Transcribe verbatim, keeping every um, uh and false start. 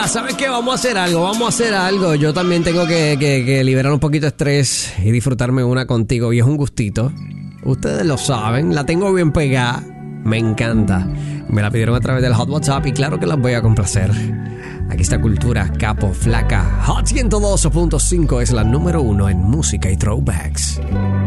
mira, ¿sabes qué? Vamos a hacer algo, vamos a hacer algo. Yo también tengo que, que, que liberar un poquito de estrés y disfrutarme una contigo. Y es un gustito. Ustedes lo saben, la tengo bien pegada. Me encanta. Me la pidieron a través del Hot WhatsApp y claro que las voy a complacer. Aquí está Cultura, Capo, Flaca. Hot ciento dos punto cinco es la número uno en música y throwbacks.